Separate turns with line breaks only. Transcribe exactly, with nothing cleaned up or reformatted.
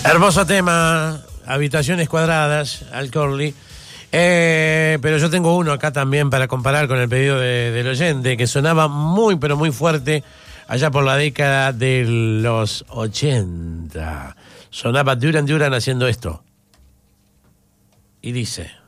Hermoso tema, Habitaciones Cuadradas, Al Corley. Eh, pero yo tengo uno acá también para comparar con el pedido de, del oyente, que sonaba muy, pero muy fuerte allá por la década de los ochenta. Sonaba Duran Duran haciendo esto. Y dice...